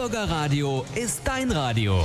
Bürgerradio ist dein Radio.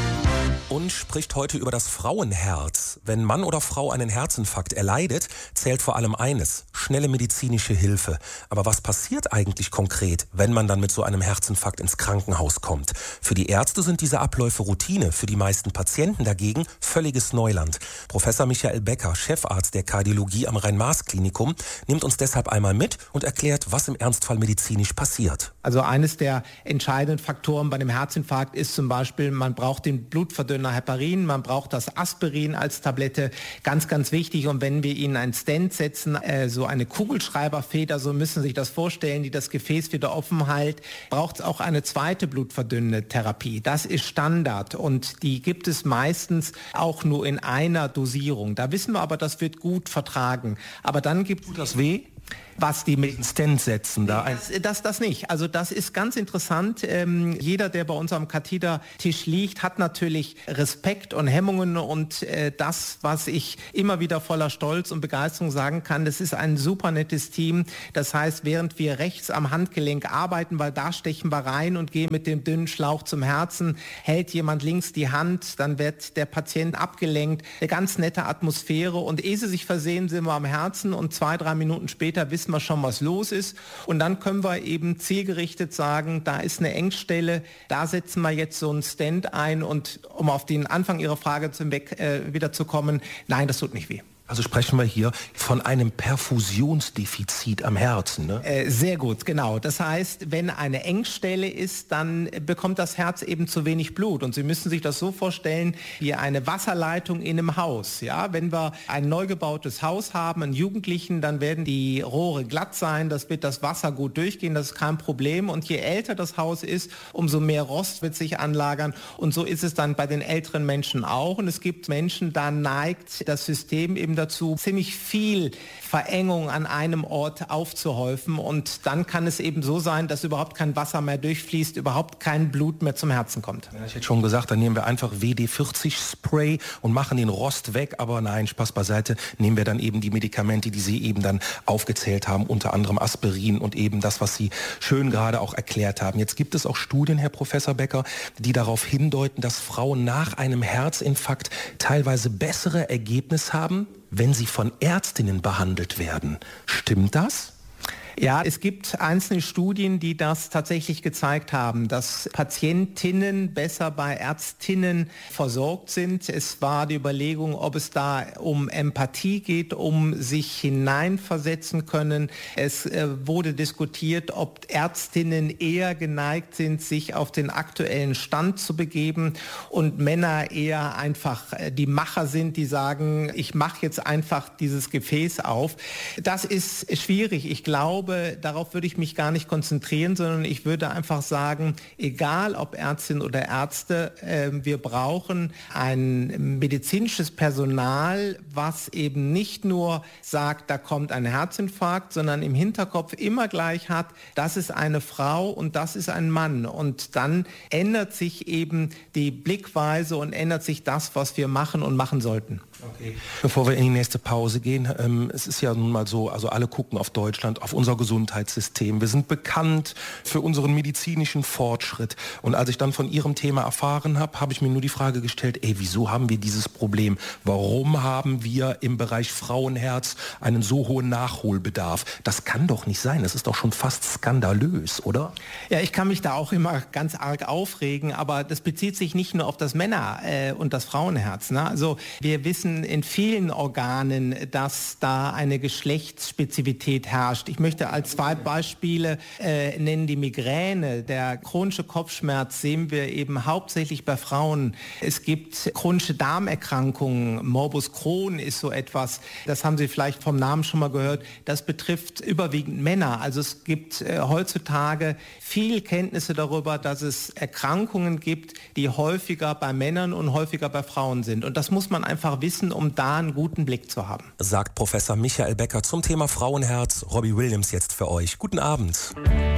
Und spricht heute über das Frauenherz. Wenn Mann oder Frau einen Herzinfarkt erleidet, zählt vor allem eines: schnelle medizinische Hilfe. Aber was passiert eigentlich konkret, wenn man dann mit so einem Herzinfarkt ins Krankenhaus kommt? Für die Ärzte sind diese Abläufe Routine, für die meisten Patienten dagegen völliges Neuland. Professor Michael Becker, Chefarzt der Kardiologie am Rhein-Maas-Klinikum, nimmt uns deshalb einmal mit und erklärt, was im Ernstfall medizinisch passiert. Also eines der entscheidenden Faktoren bei dem Herzinfarkt ist zum Beispiel, man braucht den Blutverdünner Heparin, man braucht das Aspirin als Tablette, ganz, ganz wichtig. Und wenn wir Ihnen einen Stent setzen, so eine Kugelschreiberfeder, so müssen Sie sich das vorstellen, die das Gefäß wieder offen hält, braucht es auch eine zweite blutverdünnende Therapie. Das ist Standard und die gibt es meistens auch nur in einer Dosierung. Da wissen wir aber, das wird gut vertragen. Aber dann gibt es das weh? Was die mit Stent setzen da ein. Das nicht. Also das ist ganz interessant. Jeder, der bei uns am Kathetertisch liegt, hat natürlich Respekt und Hemmungen und das, was ich immer wieder voller Stolz und Begeisterung sagen kann, das ist ein super nettes Team. Das heißt, während wir rechts am Handgelenk arbeiten, weil da stechen wir rein und gehen mit dem dünnen Schlauch zum Herzen, hält jemand links die Hand, dann wird der Patient abgelenkt. Eine ganz nette Atmosphäre und ehe sie sich versehen, sind wir am Herzen und 2-3 Minuten später wissen wir schon, was los ist. Und dann können wir eben zielgerichtet sagen, da ist eine Engstelle, da setzen wir jetzt so einen Stent ein. Und um auf den Anfang Ihrer Frage wieder zu kommen, nein, das tut nicht weh. Also sprechen wir hier von einem Perfusionsdefizit am Herzen, ne? Sehr gut, genau. Das heißt, wenn eine Engstelle ist, dann bekommt das Herz eben zu wenig Blut. Und Sie müssen sich das so vorstellen wie eine Wasserleitung in einem Haus. Ja? Wenn wir ein neu gebautes Haus haben, einen Jugendlichen, dann werden die Rohre glatt sein, das wird das Wasser gut durchgehen, das ist kein Problem. Und je älter das Haus ist, umso mehr Rost wird sich anlagern. Und so ist es dann bei den älteren Menschen auch. Und es gibt Menschen, da neigt das System eben dazu, ziemlich viel Verengung an einem Ort aufzuhäufen und dann kann es eben so sein, dass überhaupt kein Wasser mehr durchfließt, überhaupt kein Blut mehr zum Herzen kommt. Ja, ich hätte schon gesagt, dann nehmen wir einfach WD-40 Spray und machen den Rost weg, aber nein, Spaß beiseite, nehmen wir dann eben die Medikamente, die Sie eben dann aufgezählt haben, unter anderem Aspirin und eben das, was Sie schön gerade auch erklärt haben. Jetzt gibt es auch Studien, Herr Professor Becker, die darauf hindeuten, dass Frauen nach einem Herzinfarkt teilweise bessere Ergebnisse haben, wenn sie von Ärztinnen behandelt werden. Stimmt das? Ja, es gibt einzelne Studien, die das tatsächlich gezeigt haben, dass Patientinnen besser bei Ärztinnen versorgt sind. Es war die Überlegung, ob es da um Empathie geht, um sich hineinversetzen können. Es wurde diskutiert, ob Ärztinnen eher geneigt sind, sich auf den aktuellen Stand zu begeben und Männer eher einfach die Macher sind, die sagen, ich mache jetzt einfach dieses Gefäß auf. Das ist schwierig. Ich glaube, darauf würde ich mich gar nicht konzentrieren, sondern ich würde einfach sagen, egal ob Ärztin oder Ärzte, wir brauchen ein medizinisches Personal, was eben nicht nur sagt, da kommt ein Herzinfarkt, sondern im Hinterkopf immer gleich hat, das ist eine Frau und das ist ein Mann. Und dann ändert sich eben die Blickweise und ändert sich das, was wir machen und machen sollten. Okay. Bevor wir in die nächste Pause gehen, es ist ja nun mal so, also alle gucken auf Deutschland, auf unser Gesundheitssystem. Wir sind bekannt für unseren medizinischen Fortschritt. Und als ich dann von Ihrem Thema erfahren habe, habe ich mir nur die Frage gestellt, wieso haben wir dieses Problem? Warum haben wir im Bereich Frauenherz einen so hohen Nachholbedarf? Das kann doch nicht sein. Das ist doch schon fast skandalös, oder? Ja, ich kann mich da auch immer ganz arg aufregen, aber das bezieht sich nicht nur auf das Männer- und das Frauenherz. Ne? Also wir wissen in vielen Organen, dass da eine Geschlechtsspezifität herrscht. Ich möchte als zwei Beispiele nennen die Migräne. Der chronische Kopfschmerz sehen wir eben hauptsächlich bei Frauen. Es gibt chronische Darmerkrankungen. Morbus Crohn ist so etwas, das haben Sie vielleicht vom Namen schon mal gehört. Das betrifft überwiegend Männer. Also es gibt heutzutage viel Kenntnisse darüber, dass es Erkrankungen gibt, die häufiger bei Männern und häufiger bei Frauen sind. Und das muss man einfach wissen, um da einen guten Blick zu haben. Sagt Professor Michael Becker zum Thema Frauenherz. Robbie Williams jetzt für euch. Guten Abend.